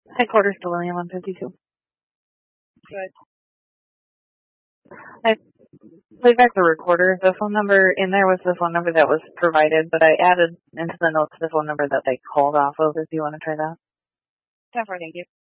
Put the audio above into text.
Headquarters to William 152. Good. I played back the recorder. The phone number in there was the phone number that was provided, but I added into the notes the phone number that they called off of if you want to try that. 10-4, thank you.